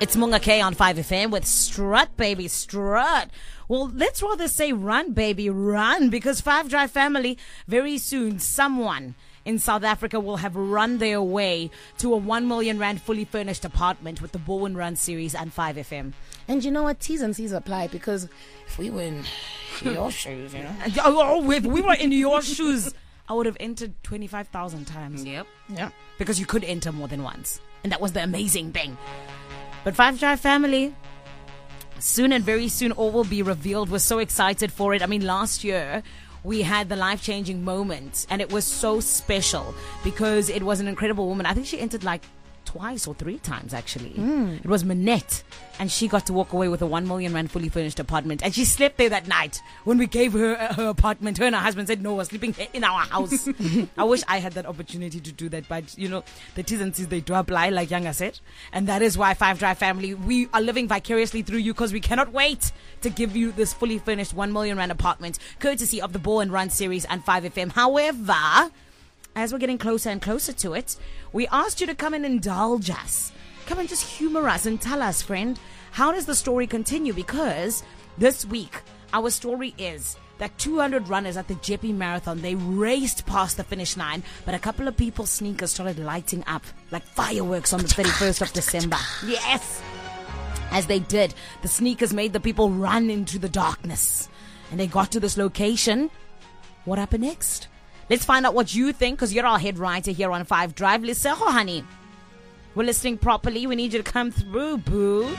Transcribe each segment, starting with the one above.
It's Munga K on 5FM with Strut, baby, strut. Well, let's rather say run, baby, run, because Five Drive family, very soon, someone in South Africa will have run their way to a 1 million rand fully furnished apartment with the Bowen Run series and 5FM. And you know what? T's and C's apply, because if we were in your shoes, you know. If we were in your shoes, I would have entered 25,000 times. Yep. Because you could enter more than once. And that was the amazing thing. But Five Drive family, soon and very soon all will be revealed. We're so excited for it. I mean, last year we had the life-changing moment, and it was so special because it was an incredible woman. I think she entered like twice or three times, actually. It was Manette, and she got to walk away with a 1 million rand fully furnished apartment, and she slept there that night when we gave her her apartment. Her and her husband said, no, we're sleeping in our house. I wish I had that opportunity to do that, but you know, the T's and C's, they do apply, like Younger said, and that is why Five Drive family, we are living vicariously through you, because we cannot wait to give you this fully furnished 1 million rand apartment, courtesy of the Bowen Run series and 5FM. However, as we're getting closer and closer to it, we asked you to come and indulge us. Come and just humor us and tell us, friend, how does the story continue? Because this week, our story is that 200 runners at the Jeppe Marathon, they raced past the finish line, but a couple of people's sneakers started lighting up like fireworks on the 31st of December. Yes! As they did, the sneakers made the people run into the darkness. And they got to this location. What happened next? Let's find out what you think, because you're our head writer here on 5 Drive. Liseho, honey, we're listening properly. We need you to come through, boo.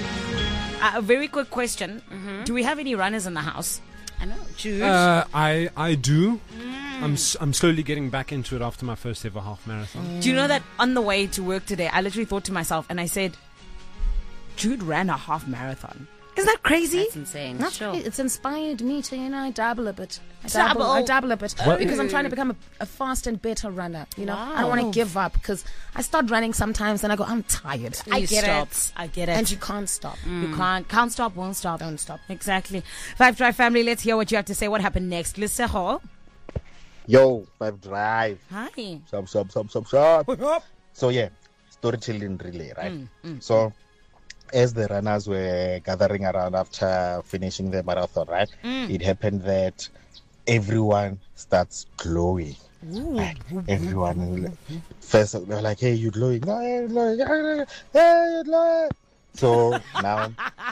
A very quick question. Do we have any runners in the house? I know. Jude? I do. I'm slowly getting back into it after my first ever half marathon. Do you know that on the way to work today, I literally thought to myself, and I said, Jude ran a half marathon. Isn't that crazy? That's insane. Sure. It's inspired me to, I dabble a bit. I Dabble? dabble a bit. What? Because I'm trying to become a fast and better runner. You know, Wow. I don't want to give up, because I start running sometimes and I go, I'm tired. I You get stop. it. I get it. And you can't stop. You can't stop, won't stop. Don't stop. Exactly. Five Drive family, let's hear what you have to say. What happened next? Liseho. Yo, Five Drive. Hi. Sup. So yeah, storytelling relay, right? So as the runners were gathering around after finishing the marathon, right? It happened that everyone starts glowing. Like, everyone first they're like, hey, you glowing. No, hey, glowing. Hey, you glowing. So now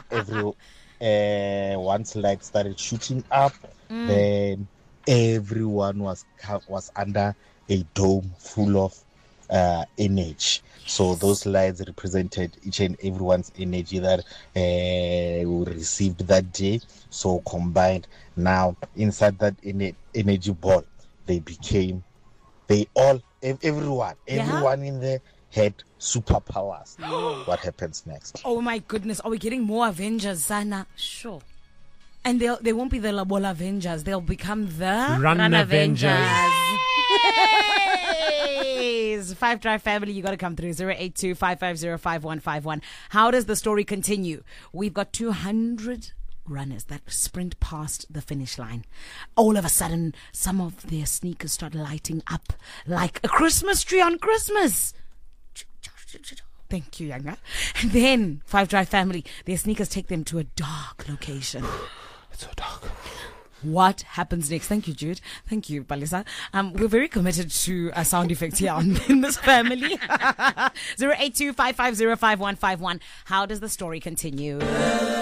once light started shooting up, then everyone was under a dome full of energy. So those lights represented each and everyone's energy that we received that day. So combined, now inside that energy ball, everyone in there had superpowers. What happens next? Oh my goodness, are we getting more Avengers, Sana? Sure. And they won't be the Labola Avengers, they'll become the Run Avengers. Five Drive family, you got to come through. 082-550-5151. How does the story continue? We've got 200 runners that sprint past the finish line. All of a sudden, some of their sneakers start lighting up like a Christmas tree on Christmas. Thank you, Younger. And then, Five Drive family, their sneakers take them to a dark location. It's so dark. What happens next? Thank you, Jude. Thank you, Balisa. We're very committed to sound effects here in this family. 082-550-5151. How does the story continue?